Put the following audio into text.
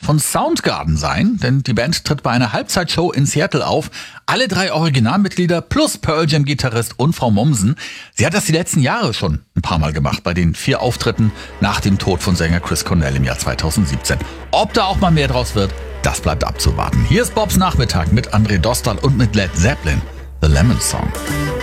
von Soundgarden sein, denn die Band tritt bei einer Halbzeitshow in Seattle auf. Alle 3 Originalmitglieder plus Pearl Jam Gitarrist und Frau Mommsen. Sie hat das die letzten Jahre schon ein paar Mal gemacht, bei den 4 Auftritten nach dem Tod von Sänger Chris Cornell im Jahr 2017. Ob da auch mal mehr draus wird, das bleibt abzuwarten. Hier ist Bobs Nachmittag mit André Dostal und mit Led Zeppelin, The Lemon Song.